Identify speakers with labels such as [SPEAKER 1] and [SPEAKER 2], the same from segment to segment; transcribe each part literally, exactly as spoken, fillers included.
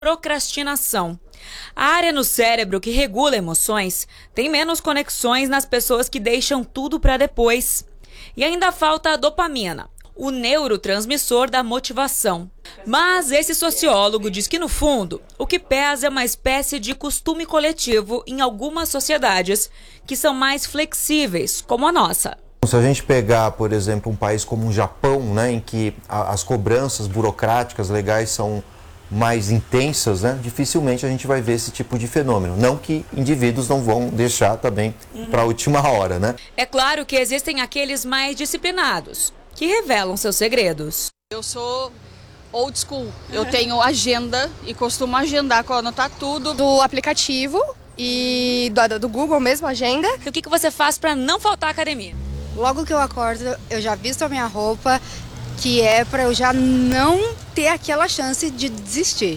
[SPEAKER 1] procrastinação. A área no cérebro que regula emoções tem menos conexões nas pessoas que deixam tudo para depois. E ainda falta a dopamina, o neurotransmissor da motivação. Mas esse sociólogo diz que, no fundo, o que pesa é uma espécie de costume coletivo em algumas sociedades que são mais flexíveis, como a nossa.
[SPEAKER 2] Se a gente pegar, por exemplo, um país como o Japão, né, em que a, as cobranças burocráticas legais são mais intensas, né, dificilmente a gente vai ver esse tipo de fenômeno. Não que indivíduos não vão deixar também uhum. para a última hora, né?
[SPEAKER 1] É claro que existem aqueles mais disciplinados, que revelam seus segredos.
[SPEAKER 3] Eu sou old school. Eu tenho agenda e costumo agendar, anotar tudo
[SPEAKER 4] do aplicativo e do, do Google mesmo, agenda.
[SPEAKER 1] E o que, que você faz para não faltar à academia?
[SPEAKER 4] Logo que eu acordo, eu já visto a minha roupa, que é para eu já não ter aquela chance de desistir.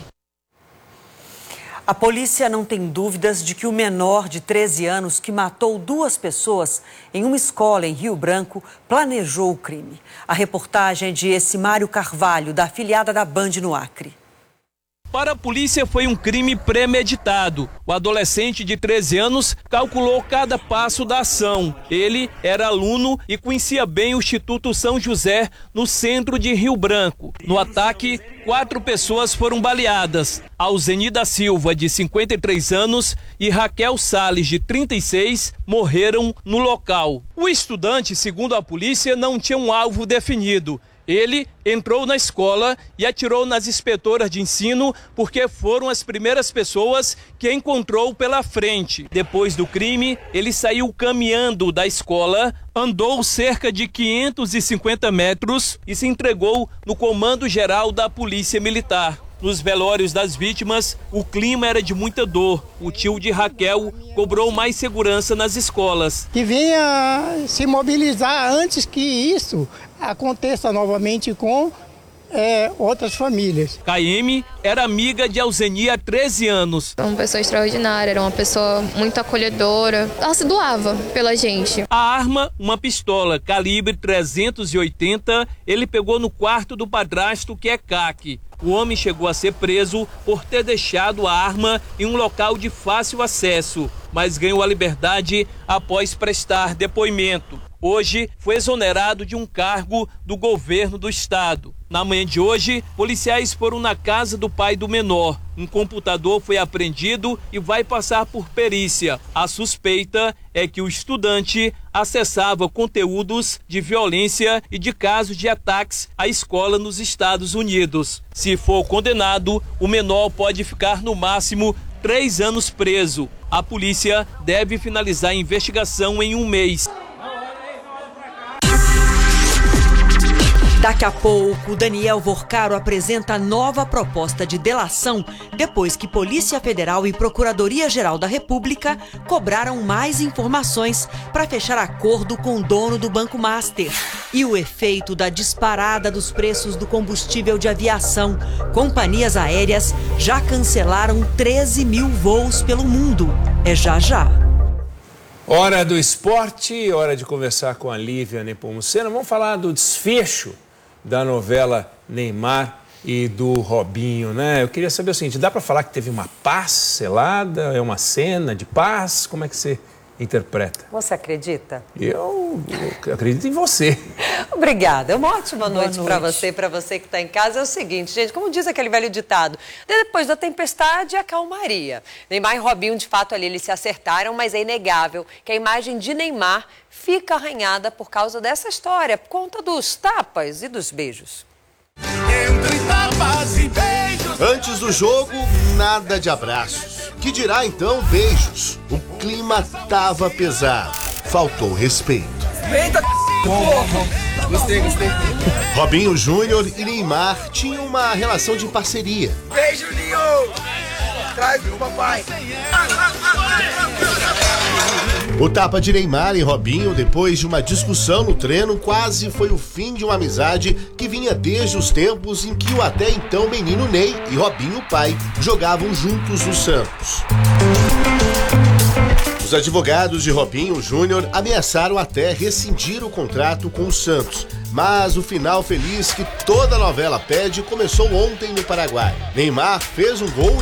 [SPEAKER 5] A polícia não tem dúvidas de que o menor de treze anos que matou duas pessoas em uma escola em Rio Branco planejou o crime. A reportagem é de Essimário Carvalho, da afiliada da Band no Acre.
[SPEAKER 6] Para a polícia foi um crime premeditado. O adolescente de treze anos calculou cada passo da ação. Ele era aluno e conhecia bem o Instituto São José, no centro de Rio Branco. No ataque, quatro pessoas foram baleadas. Alzeni da Silva, de cinquenta e três anos, e Raquel Salles, de trinta e seis, morreram no local. O estudante, segundo a polícia, não tinha um alvo definido. Ele entrou na escola e atirou nas inspetoras de ensino porque foram as primeiras pessoas que encontrou pela frente. Depois do crime, ele saiu caminhando da escola, andou cerca de quinhentos e cinquenta metros e se entregou no Comando Geral da Polícia Militar. Nos velórios das vítimas, o clima era de muita dor. O tio de Raquel cobrou mais segurança nas escolas.
[SPEAKER 7] Que venha se mobilizar antes que isso aconteça novamente com é, outras famílias.
[SPEAKER 6] K M era amiga de Alzeni há treze anos.
[SPEAKER 8] Uma pessoa extraordinária, era uma pessoa muito acolhedora. Ela se doava pela gente.
[SPEAKER 6] A arma, uma pistola calibre trezentos e oitenta, ele pegou no quarto do padrasto, que é Caque. O homem chegou a ser preso por ter deixado a arma em um local de fácil acesso, mas ganhou a liberdade após prestar depoimento. Hoje foi exonerado de um cargo do governo do estado. Na manhã de hoje, policiais foram na casa do pai do menor. Um computador foi apreendido e vai passar por perícia. A suspeita é que o estudante acessava conteúdos de violência e de casos de ataques à escola nos Estados Unidos. Se for condenado, o menor pode ficar no máximo três anos preso. A polícia deve finalizar a investigação em um mês.
[SPEAKER 5] Daqui a pouco, Daniel Vorcaro apresenta nova proposta de delação depois que Polícia Federal e Procuradoria-Geral da República cobraram mais informações para fechar acordo com o dono do Banco Master. E o efeito da disparada dos preços do combustível de aviação. Companhias aéreas já cancelaram treze mil voos pelo mundo. É já já.
[SPEAKER 9] Hora do esporte, hora de conversar com a Lívia Nepomuceno. Vamos falar do desfecho da novela Neymar e do Robinho, né? Eu queria saber o seguinte, dá para falar que teve uma paz selada? É uma cena de paz? Como é que você interpreta?
[SPEAKER 5] Você acredita?
[SPEAKER 9] Eu, eu acredito em você.
[SPEAKER 10] Obrigada. Uma ótima noite,
[SPEAKER 5] noite.
[SPEAKER 10] para você, para você que está em casa. É o seguinte, gente, como diz aquele velho ditado, depois da tempestade, a calmaria. Neymar e Robinho, de fato, ali eles se acertaram, mas é inegável que a imagem de Neymar fica arranhada por causa dessa história, por conta dos tapas e dos beijos.
[SPEAKER 11] Entre tapas e beijos. Antes do jogo, nada de abraços. Que dirá então beijos? O clima tava pesado. Faltou respeito.
[SPEAKER 12] Eita, porra! Gostei, gostei.
[SPEAKER 11] Robinho Júnior e Neymar tinham uma relação de parceria.
[SPEAKER 12] Beijo, Juninho! Traz pro papai!
[SPEAKER 11] O tapa de Neymar e Robinho, depois de uma discussão no treino, quase foi o fim de uma amizade que vinha desde os tempos em que o até então menino Ney e Robinho pai jogavam juntos no Santos. Os advogados de Robinho Júnior ameaçaram até rescindir o contrato com o Santos, Mas o final feliz que toda novela pede começou ontem no Paraguai. Neymar fez um gol